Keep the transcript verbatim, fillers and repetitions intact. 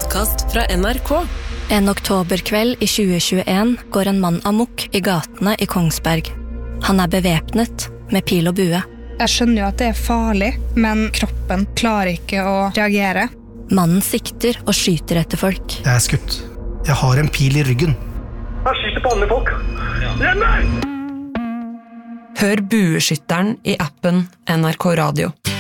podcast fra N R K. En oktoberkveld i tjue tjueen går en mann amok i gatene i Kongsberg. Han er bevæpnet med pil og bue. Jeg skjønner jo at det er farlig, men kroppen klarer ikke å reagere. Mannen sikter og skyter etter folk. Jeg er skutt. Jeg har en pil i ryggen. Jeg skyter på andre folk. Hjelp meg! Hør Bueskytteren i appen N R K Radio.